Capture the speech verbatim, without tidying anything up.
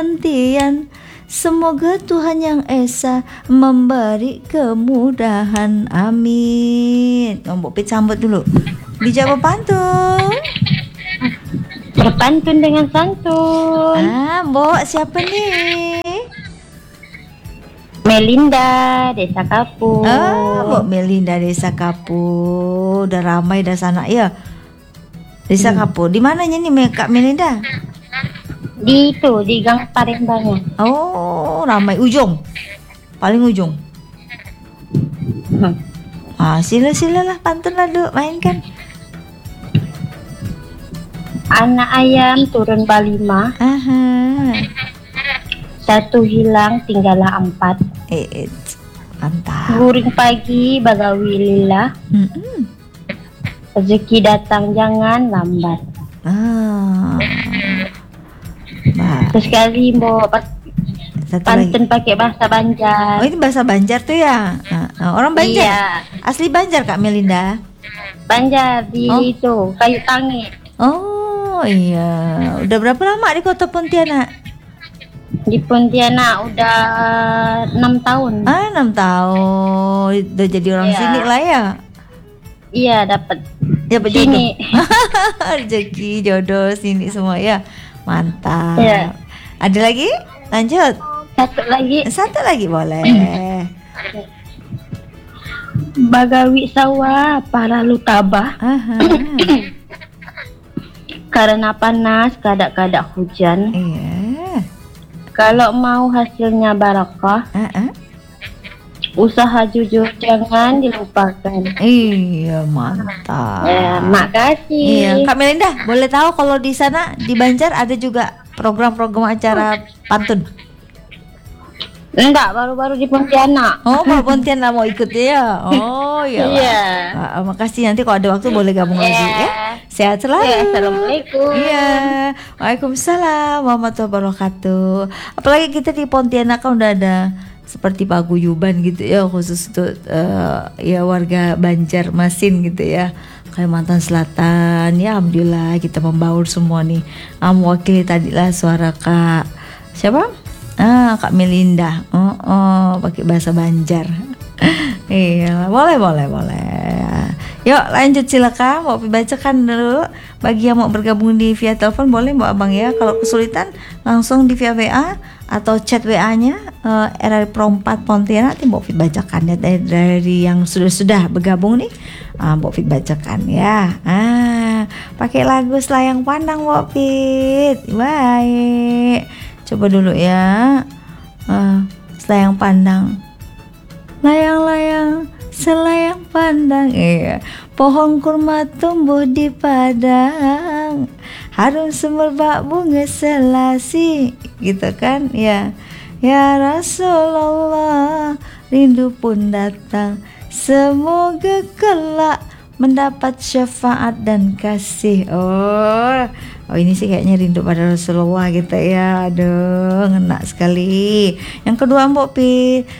penantian. Semoga Tuhan Yang Esa memberi kemudahan. Amin. Mbok Pit sambut dulu. Dijawab pantun. Berpantun dengan santun. Ah, Mbok siapa nih? Melinda, Desa Kapur. Ah, Mbok Melinda Desa Kapur. Udah ramai dah sana ya. Desa hmm. Kapur. Di mananya nih Kak Melinda? Di itu, di Gang Palembangnya. Oh, ramai ujung. Paling ujung. Hmm. Ah, sila-sila lah pantun lah Duk, mainkan. Anak ayam turun balima. Aha. Satu hilang tinggallah empat. Eh, mantap. Guring pagi bagawi lillah. Mm-mm. Rezeki datang jangan lambat. Ah. Bah. Terus sekali mau pantun pakai bahasa Banjar. Oh, ini bahasa Banjar tuh ya? Nah, orang Banjar? Iya. Asli Banjar Kak Melinda? Banjar di oh. itu, Kayu Tangi. Oh iya. Udah berapa lama di Kota Pontianak? Di Pontianak udah enam tahun. Ah, enam tahun. Udah jadi orang iya. Sini lah ya? Iya, dapat. Dapat jodoh. Rezeki, jodoh sini semua ya. Mantap. Ya. Ada lagi? Lanjut. Satu lagi. Satu lagi boleh. Bagawi sawah para lutabah. Karena panas kadak-kadak hujan. Iya. Kalau mau hasilnya barakah, Uh-uh. usaha jujur jangan dilupakan. Iya, mantap. Ya, makasih. Iya, Kak Melinda, boleh tahu kalau di sana di Banjar ada juga program-program acara pantun? Enggak, baru-baru di Pontianak. Oh, kalau Pontianak mau ikut ya? Oh, iya. Iya. Ah, makasih, nanti kalau ada waktu boleh gabung yeah. lagi ya. Sehat selalu. Yeah, assalamualaikum. Iya. Waalaikumsalam warahmatullahi wabarakatuh. Apalagi kita di Pontianak kan udah ada seperti paguyuban gitu ya, khusus untuk uh, ya warga Banjarmasin gitu ya, Kalimantan Selatan. Ya alhamdulillah kita membaur semua nih. Ah, mewakili tadi lah suara Kak siapa? Ah, Kak Melinda. Oh, oh pakai bahasa Banjar. Iya, boleh boleh boleh. Yuk lanjut silakan, mau bacakan dulu. Bagi yang mau bergabung di via telepon boleh Mbak Abang ya. Kalau kesulitan langsung di via W A atau chat W A-nya uh, R R Pro empat Pontianak. Nanti Mbak Fit bacakan ya dari, dari yang sudah-sudah bergabung nih. Ah, Mbak Fit bacakan ya. Ah, pakai lagu Selayang Pandang Mbak Fit. Baik. Coba dulu ya. Uh, Selayang Pandang. Layang-layang selayang pandang, iya. Pohon kurma tumbuh di padang, harum semerbak bunga selasi, gitu kan ya. Ya Rasulullah, rindu pun datang, semoga kelak mendapat syafaat dan kasih. Oh, oh ini sih kayaknya rindu pada Rasulullah gitu ya. Aduh, ngena sekali. Yang kedua Mbok Pi,